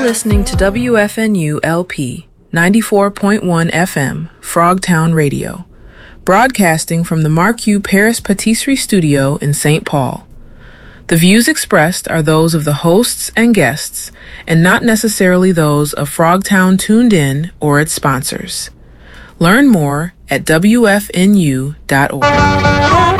listening to WFNU LP 94.1 FM, Frogtown Radio, broadcasting from the Marque Paris Patisserie Studio in St. Paul. The views expressed are those of the hosts and guests, and not necessarily those of Frogtown Tuned In or its sponsors. Learn more at WFNU.org.